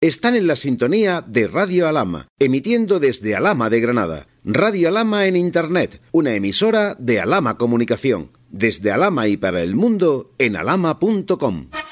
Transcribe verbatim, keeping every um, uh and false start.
Están en la sintonía de Radio Alhama, emitiendo desde Alhama de Granada. Radio Alhama en Internet, una emisora de Alhama Comunicación. Desde Alhama y para el mundo en alhama punto com.